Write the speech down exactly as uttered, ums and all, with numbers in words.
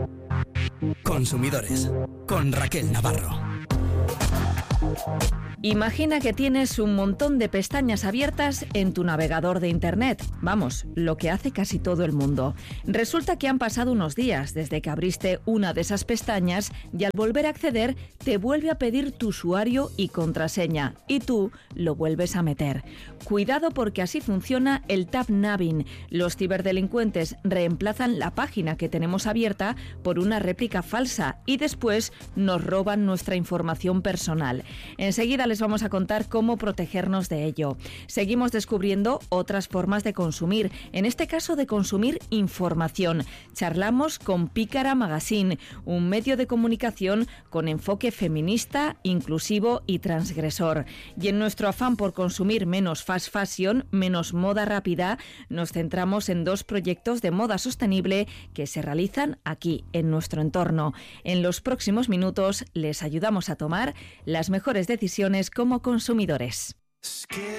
Consumidores, con Raquel Navarro. Imagina que tienes un montón de pestañas abiertas en tu navegador de internet. Vamos, lo que hace casi todo el mundo. Resulta que han pasado unos días desde que abriste una de esas pestañas y al volver a acceder te vuelve a pedir tu usuario y contraseña y tú lo vuelves a meter. Cuidado porque así funciona el tab nabbing. Los ciberdelincuentes reemplazan la página que tenemos abierta por una réplica falsa y después nos roban nuestra información personal. Enseguida les vamos a contar cómo protegernos de ello. Seguimos descubriendo otras formas de consumir, en este caso de consumir información. Charlamos con Pícara Magazine, un medio de comunicación con enfoque feminista, inclusivo y transgresor. Y en nuestro afán por consumir menos fast fashion, menos moda rápida, nos centramos en dos proyectos de moda sostenible que se realizan aquí, en nuestro entorno. En los próximos minutos les ayudamos a tomar las mejores decisiones como consumidores.